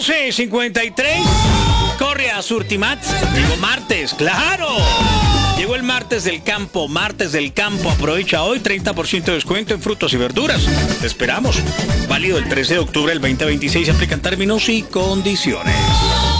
12:53. Corre a Surtimat. Llegó martes, claro. Llegó el martes del campo. Aprovecha hoy 30% de descuento en frutas y verduras. Te esperamos. Válido el 13 de octubre del 2026. Aplican términos y condiciones.